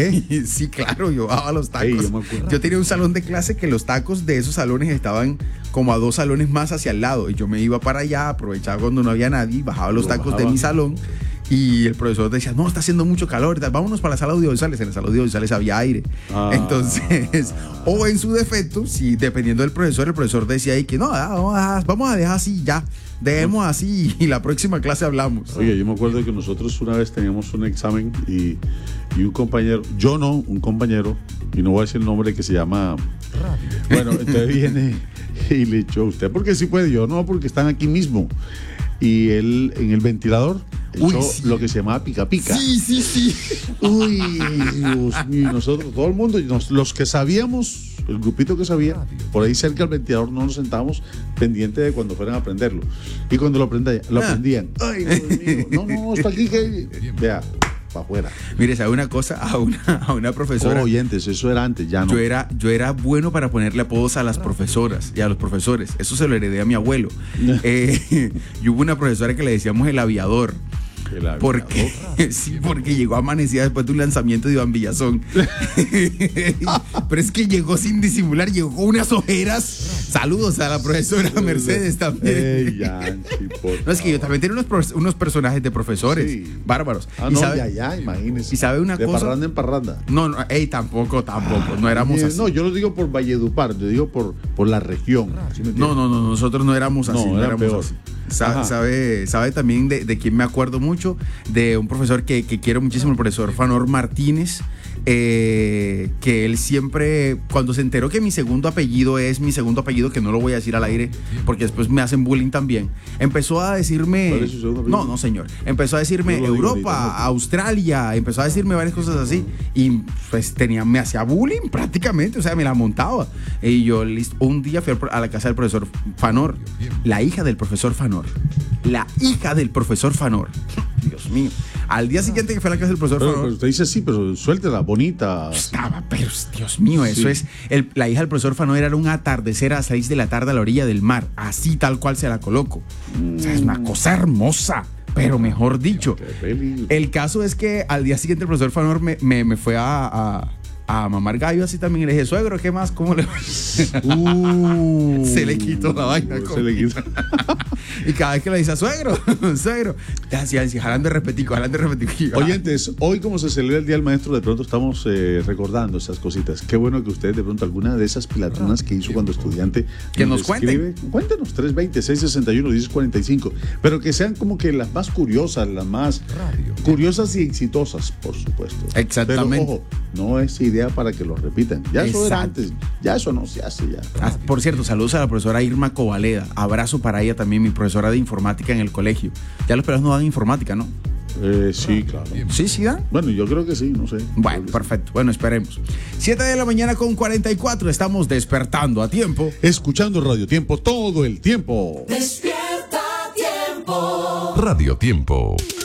¿Qué? Sí, claro, yo bajaba los tacos. Ey, yo me acuerdo. Yo tenía un salón de clase que los tacos de esos salones estaban como a 2 salones más hacia el lado. Y yo me iba para allá, aprovechaba cuando no había nadie, bajaba los tacos de mi salón. Y el profesor decía, no, está haciendo mucho calor, vámonos para la sala audiovisuales. En la sala audiovisuales había aire. Entonces, o en su defecto, si dependiendo del profesor, el profesor decía ahí que no, vamos a dejar así ya. Dejemos así y la próxima clase hablamos. Oye, yo me acuerdo que nosotros una vez teníamos un examen y un compañero, un compañero, y no voy a decir el nombre, que se llama... Bueno, entonces viene y le echó, ¿usted porque sí puede? Yo no, porque están aquí mismo. Y él en el ventilador echó lo que se llamaba pica pica. Sí. Uy, Dios mío, y nosotros, todo el mundo, los que sabíamos, el grupito que sabía, por ahí cerca del ventilador no nos sentábamos pendientes de cuando fueran a aprenderlo. Y cuando lo aprendían, ay, Dios mío, no, está aquí, que vea, para afuera. Mire, ¿sabe una cosa? A una profesora. Oyentes, eso era antes, ya no. Yo era bueno para ponerle apodos a las profesoras y a los profesores. Eso se lo heredé a mi abuelo. Y hubo una profesora que le decíamos el aviador. Porque llegó amanecida después de un lanzamiento de Iván Villazón. Pero es que llegó sin disimular, llegó con unas ojeras. Saludos a la profesora Mercedes también. No, es que yo también tenía unos personajes de profesores bárbaros. Imagínese. ¿Y sabe una de cosa? De parranda en parranda. No, tampoco. No éramos así. No, yo lo digo por Valledupar, yo digo por la región. ¿Sí no, nosotros no éramos así. No éramos peor. así. Sabe también de quién me acuerdo mucho, de un profesor que quiero muchísimo, el profesor Fanor Martínez, que él siempre, cuando se enteró que mi segundo apellido es mi segundo apellido, que no lo voy a decir al aire porque después me hacen bullying también, empezó a decirme, ¿cuál es su segundo apellido? no señor, empezó a decirme Europa, Australia, empezó a decirme varias cosas así y pues me hacía bullying prácticamente, o sea, me la montaba. Y yo un día fui a la casa del profesor Fanor, la hija del profesor Fanor. Dios mío. Al día siguiente que fue a la casa del profesor Fanor. Pero usted dice sí, pero suéltela, bonita. Pero Dios mío, eso es. La hija del profesor Fanor era un atardecer a las 6 de la tarde a la orilla del mar. Así tal cual se la coloco. O sea, es una cosa hermosa. Pero mejor dicho. El caso es que al día siguiente el profesor Fanor me fue a mamar gallo así también. Y le dije, suegro, ¿qué más? ¿Cómo le va? Se le quitó la vaina. Se le quitó. Y cada vez que le dice, suegro, te hacían jalando de repetico. Oyentes, hoy como se celebra el Día del Maestro, de pronto estamos recordando esas cositas. Qué bueno que ustedes de pronto alguna de esas pilatunas que hizo cuando estudiante que nos cuenten. Cuéntenos, 320-661-1045, pero que sean como que las más curiosas, las más curiosas y exitosas, por supuesto. Exactamente. Pero ojo, no es idea para que lo repitan. Ya eso era antes, ya eso no se hace ya. Por cierto, saludos a la profesora Irma Covaleda. Abrazo para ella también, mi profesora de informática en el colegio. Ya los pelados no dan informática, ¿no? Sí, claro. ¿Sí dan? Bueno, yo creo que sí, no sé. Bueno, perfecto. Bueno, esperemos. 7 de la mañana con 44. Estamos despertando a tiempo. Escuchando Radio Tiempo todo el tiempo. Despierta a tiempo. Radio Tiempo.